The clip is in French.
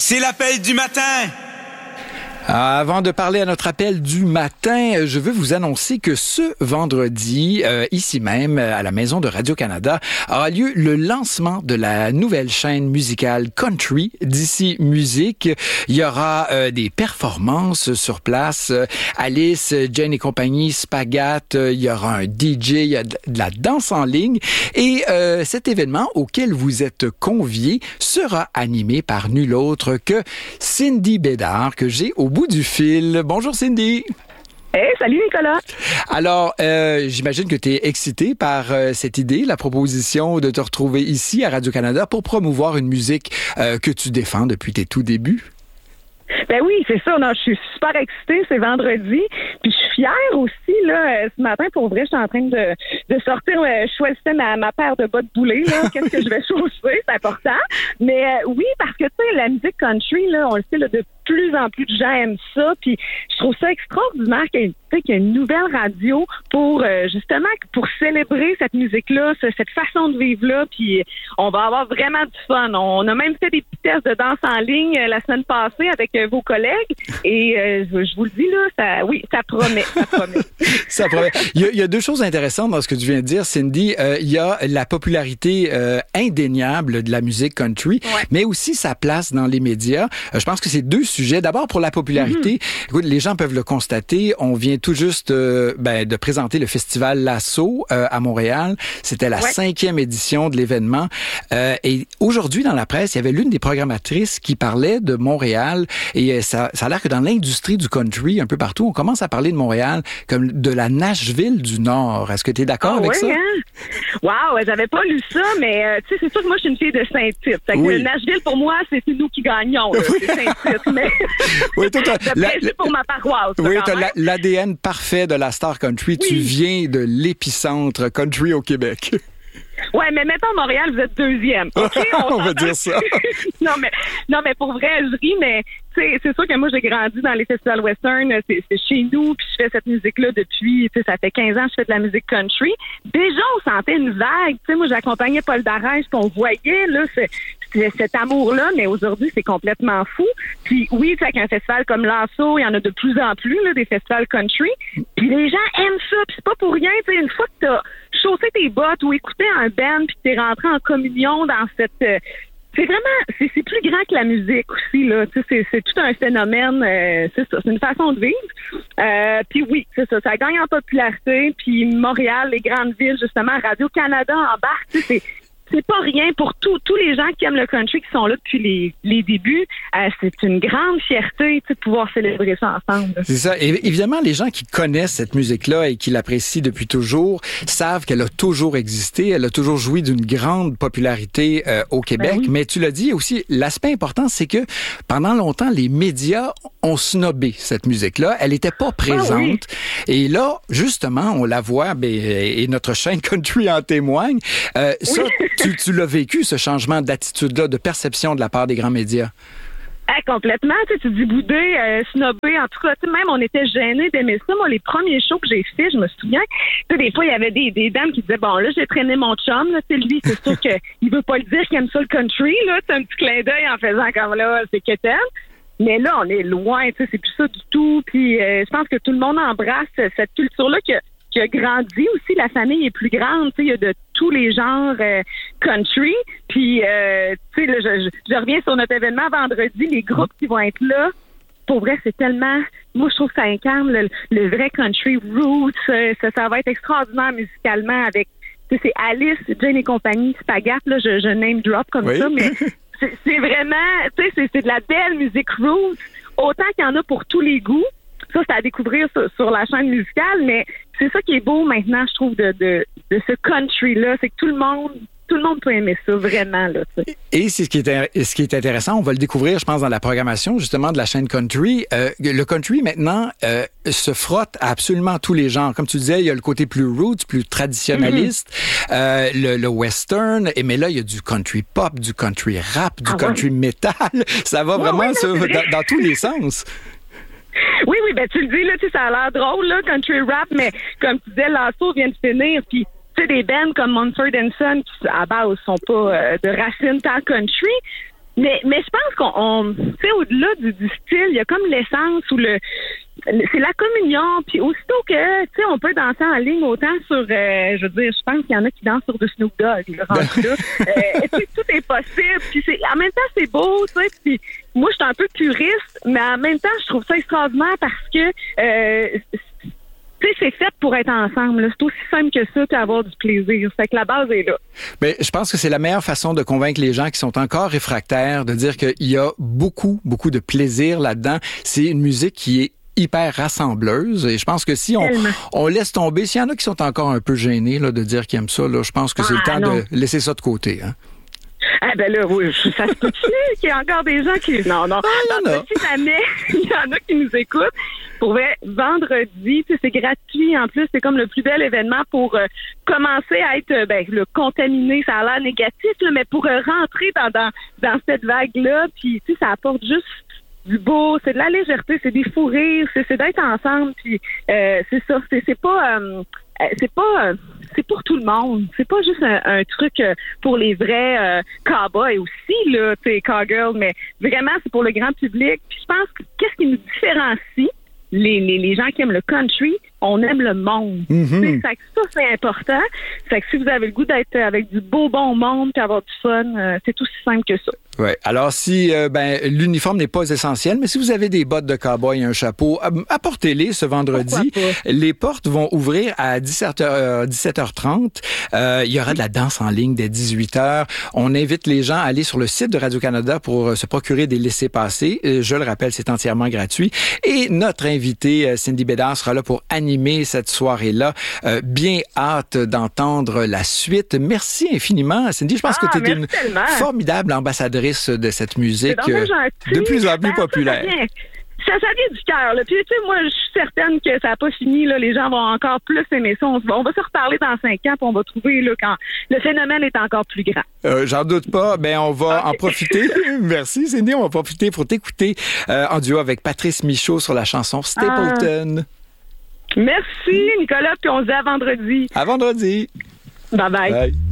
C'est l'appel du matin. Avant de parler à notre appel du matin, je veux vous annoncer que ce vendredi, ici même, à la Maison de Radio-Canada, aura lieu le lancement de la nouvelle chaîne musicale Country d'Ici Musique. Il y aura des performances sur place. Alice, Jane et compagnie, Spagat, il y aura un DJ, il y a de la danse en ligne. Et cet événement auquel vous êtes conviés sera animé par nul autre que Cindy Bédard, que j'ai au bout du fil. Bonjour Cindy. Hey, salut Nicolas. Alors, j'imagine que tu es excitée par cette idée, la proposition de te retrouver ici à Radio-Canada pour promouvoir une musique que tu défends depuis tes tout débuts. Ben oui, c'est ça. Non, je suis super excitée. C'est vendredi. Puis je suis fière aussi, là. Ce matin, pour vrai, je suis en train de sortir. Je choisissais ma paire de bottes boulées, là. Qu'est-ce que je vais chausser? C'est important. Mais oui, parce que, tu sais, la musique country, là, on le sait, là, de plus en plus de gens aiment ça. Puis je trouve ça extraordinaire qu'il y ait une nouvelle radio pour, justement, pour célébrer cette musique-là, cette façon de vivre-là. Puis on va avoir vraiment du fun. On a même fait des petits tests de danse en ligne la semaine passée avec vos collègues. Et je vous le dis, là, ça promet. Ça promet. Il y a deux choses intéressantes dans ce que tu viens de dire, Cindy. Il y a la popularité indéniable de la musique country, mais aussi sa place dans les médias. Je pense que c'est deux sujets. D'abord, pour la popularité, écoute, les gens peuvent le constater. On vient tout juste de présenter le festival Lasso à Montréal. C'était la 5e édition de l'événement. Et aujourd'hui, dans la presse, il y avait l'une des programmatrices qui parlait de Montréal. Et ça a l'air que dans l'industrie du country, un peu partout, on commence à parler de Montréal comme de la Nashville du Nord. Est-ce que tu es d'accord avec ça? Hein? Wow, j'avais pas lu ça, mais tu sais, c'est sûr que moi, je suis une fille de Saint-Tite. Fait que Nashville, pour moi, c'est nous qui gagnons. Là. C'est Saint-Tite, mais oui, toi, pour ma paroisse. Oui, tu as l'ADN parfait de la star country. Oui. Tu viens de l'épicentre country au Québec. Ouais, mais mettons Montréal, vous êtes deuxième. Okay? On va dire ça. non, mais pour vrai, je ris, mais c'est sûr que moi, j'ai grandi dans les festivals western. C'est chez nous, puis je fais cette musique-là depuis, ça fait 15 ans que je fais de la musique country. Déjà, on sentait une vague. Tu sais, moi, j'accompagnais Paul Darèche, puis on voyait là, cet amour-là, mais aujourd'hui, c'est complètement fou. Puis oui, avec un festival comme Lasso, il y en a de plus en plus, là, des festivals country. Puis les gens aiment ça, puis c'est pas pour rien. Tu sais, une fois que t'as chaussé tes bottes ou écouté un band, puis que t'es rentré en communion dans cette... c'est vraiment... C'est plus grand que la musique aussi, là. Tu sais, c'est tout un phénomène. C'est ça, c'est une façon de vivre. Puis oui, c'est ça, ça gagne en popularité. Puis Montréal, les grandes villes, justement, Radio-Canada embarque, tu sais, c'est pas rien pour tous les gens qui aiment le country, qui sont là depuis les débuts. C'est une grande fierté de pouvoir célébrer ça ensemble. C'est ça. Et évidemment, les gens qui connaissent cette musique-là et qui l'apprécient depuis toujours savent qu'elle a toujours existé. Elle a toujours joui d'une grande popularité au Québec. Ben oui. Mais tu l'as dit aussi, l'aspect important, c'est que pendant longtemps, les médias ont snobé cette musique-là. Elle n'était pas présente. Ah oui. Et là, justement, on la voit, et notre chaîne country en témoigne. Ça, tu l'as vécu, ce changement d'attitude-là, de perception de la part des grands médias? Complètement. Tu dis boudé, snobé. En tout cas, même on était gênés d'aimer ça. Moi, les premiers shows que j'ai faits, je me souviens, des fois, il y avait des dames qui disaient, bon, là, j'ai traîné mon chum. Là, lui, c'est sûr qu'il veut pas le dire qu'il aime ça le country. Là, c'est un petit clin d'œil en faisant comme là, c'est que t'aimes. Mais là, on est loin. C'est plus ça du tout. Puis, je pense que tout le monde embrasse cette culture-là qui a grandi aussi. La famille est plus grande. Il y a de tous les genres country. Puis, tu sais, je reviens sur notre événement vendredi. Les groupes qui vont être là, pour vrai, c'est tellement... Moi, je trouve que ça incarne le vrai country roots. Ça va être extraordinaire musicalement avec... Tu sais, c'est Alice, Jane et compagnie, Spagat. Là, je name drop comme ça, mais c'est vraiment... Tu sais, c'est de la belle musique roots. Autant qu'il y en a pour tous les goûts. Ça, c'est à découvrir sur la chaîne musicale, mais c'est ça qui est beau maintenant, je trouve, de ce country-là. C'est que tout le monde peut aimer ça, vraiment. Là, et c'est ce qui est intéressant, on va le découvrir, je pense, dans la programmation, justement, de la chaîne country. Le country, maintenant, se frotte à absolument tous les genres. Comme tu disais, il y a le côté plus roots, plus traditionnaliste, le western, mais là, il y a du country pop, du country rap, du country metal. Ça va vraiment dans tous les sens. Oui, ben tu le dis, là, tu sais, ça a l'air drôle, là, country rap, mais comme tu disais, Lasso vient de finir, puis tu sais, des bands comme Mumford & Sons, qui à base sont pas de racines tant country, Mais je pense qu'on tu sais, au-delà du style, il y a comme l'essence ou c'est la communion. Puis aussitôt que, tu sais, on peut danser en ligne autant sur, je veux dire, je pense qu'il y en a qui dansent sur du Snoop Dogg, rendu là. Tout est possible. Puis en même temps, c'est beau, tu sais. Puis moi, je suis un peu puriste, mais en même temps, je trouve ça extraordinaire parce que, tu sais, c'est fait pour être ensemble. Là. C'est aussi simple que ça, puis avoir du plaisir. Fait que la base est là. Mais je pense que c'est la meilleure façon de convaincre les gens qui sont encore réfractaires, de dire qu'il y a beaucoup, beaucoup de plaisir là-dedans. C'est une musique qui est hyper rassembleuse. Et je pense que si on laisse tomber, s'il y en a qui sont encore un peu gênés là, de dire qu'ils aiment ça, là, je pense que c'est le temps de laisser ça de côté. Hein? Ah ben là, oui, ça se peut-tu qu'il y a encore des gens qui... Non. Si jamais il y en a qui nous écoutent, pour vrai, vendredi, c'est gratuit. En plus, c'est comme le plus bel événement pour commencer à être le contaminé. Ça a l'air négatif, là, mais pour rentrer dans cette vague-là, puis ça apporte juste du beau, c'est de la légèreté, c'est des fous rires, c'est d'être ensemble, puis c'est ça, c'est pour tout le monde. C'est pas juste un truc pour les vrais cowboys aussi, là, tu sais, cowgirls, mais vraiment, c'est pour le grand public. Puis je pense que qu'est-ce qui nous différencie, les gens qui aiment le country, on aime le monde. Mm-hmm. Fait que ça, c'est important. Fait que si vous avez le goût d'être avec du beau, bon monde puis avoir du fun, c'est aussi simple que ça. Oui. Alors, si l'uniforme n'est pas essentiel, mais si vous avez des bottes de cow-boy et un chapeau, apportez-les ce vendredi. Les portes vont ouvrir à 17h30. Il y aura de la danse en ligne dès 18h. On invite les gens à aller sur le site de Radio-Canada pour se procurer des laissez-passer. Je le rappelle, c'est entièrement gratuit. Et notre invitée, Cindy Bédard, sera là pour animer cette soirée-là. Bien hâte d'entendre la suite. Merci infiniment, Cindy. Je pense que tu es une formidable ambassadrice de cette musique de plus en plus populaire. Ça vient du cœur. Puis, tu sais, moi, je suis certaine que ça n'a pas fini. Là. Les gens vont encore plus aimer ça. On va se reparler dans 5 ans, puis on va trouver là, quand le phénomène est encore plus grand. J'en doute pas. Ben, on va en profiter. Merci, Cindy. On va profiter pour t'écouter en duo avec Patrice Michaud sur la chanson Stapleton. Merci, Nicolas. Puis on se dit à vendredi. À vendredi. Bye-bye. Bye.